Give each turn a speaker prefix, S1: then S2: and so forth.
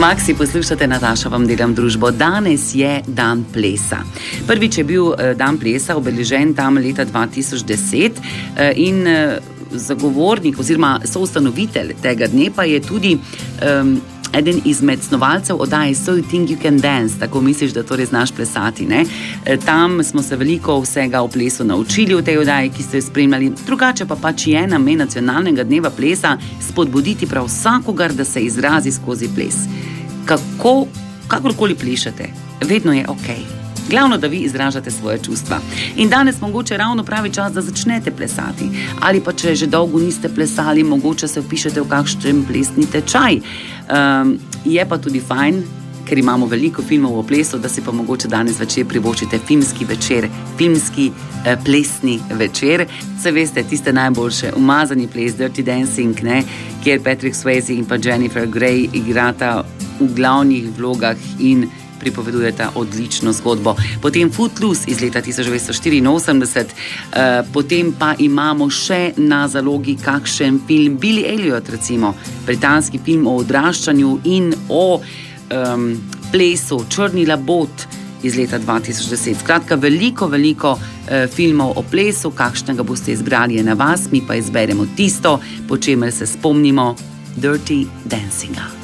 S1: Maxi, poslušate Nataša, vam delam družbo. Danes je dan plesa. Prvič je bil dan plesa obeležen tam leta 2010 in zagovornik oziroma soustanovitelj tega dne pa je tudi eden izmed snovalcev oddaje So You Think You Can Dance, tako misliš, da torej znaš plesati, ne? Tam smo se veliko vsega o plesu naučili v tej oddaji, ki ste jo spremljali. Drugače pa pač je namen nacionalnega dneva plesa spodbuditi prav vsakogar, da se izrazi skozi ples. Kakorkoli plešete, vedno je okej. Glavno, da vi izražate svoje čustva. In danes mogoče ravno pravi čas, da začnete plesati. Ali pa če že dolgo niste plesali, mogoče se vpišete v kakšen plesni tečaj. Je pa tudi fajn, ker imamo veliko filmov o plesu, da si pa mogoče danes večer privoščite filmski večer, filmski plesni večer. Se veste, tiste najboljše, umazani ples, Dirty Dancing, ne? Kjer Patrick Swayze in pa Jennifer Grey igrata v glavnih vlogah in pripovedujeta odlično zgodbo. Potem Footloose iz leta 1984, potem pa imamo še na zalogi kakšen film, Billy Elliot recimo, britanski film o odraščanju in o plesu, Črni labod iz leta 2010. Skratka, veliko filmov o plesu, kakšnega boste izbrali je na vas, mi pa izberemo tisto, po čemer se spomnimo Dirty Dancinga.